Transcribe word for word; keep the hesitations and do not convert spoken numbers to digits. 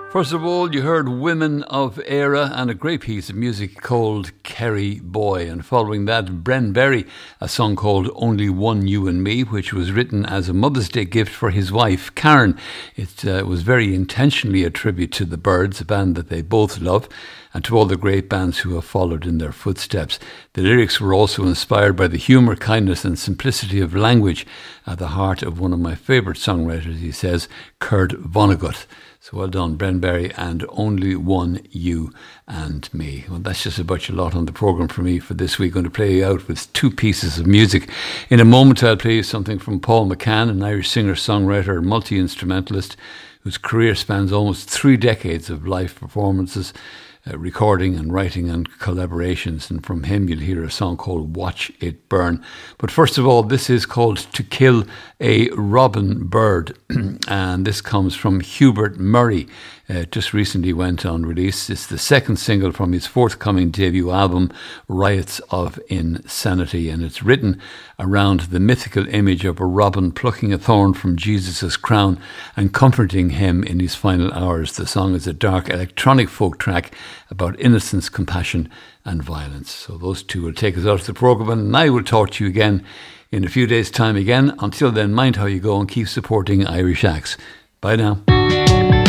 First of all, you heard Women of Era and a great piece of music called Kerry Boy. And following that, Bren Berry, a song called Only One You and Me, which was written as a Mother's Day gift for his wife, Karen. It uh, was very intentionally a tribute to the Byrds, a band that they both love, and to all the great bands who have followed in their footsteps. The lyrics were also inspired by the humour, kindness and simplicity of language at the heart of one of my favourite songwriters, he says, Kurt Vonnegut. So well done, Bren Berry, and Only One You and Me. Well, that's just about a lot on the programme for me for this week. I'm going to play you out with two pieces of music. In a moment, I'll play you something from Paul McCann, an Irish singer-songwriter, multi-instrumentalist, whose career spans almost three decades of live performances, Uh, recording and writing and collaborations, and from him you'll hear a song called Watch It Burn. But first of all, this is called To Kill a Robin Bird, and this comes from Hubert Murray. Uh, just recently went on release. It's the second single from his forthcoming debut album, Riots of Insanity, and it's written around the mythical image of a robin plucking a thorn from Jesus' crown and comforting him in his final hours. The song is a dark electronic folk track about innocence, compassion and violence. So those two will take us out of the programme, and I will talk to you again in a few days' time again. Until then, mind how you go and keep supporting Irish acts. Bye now.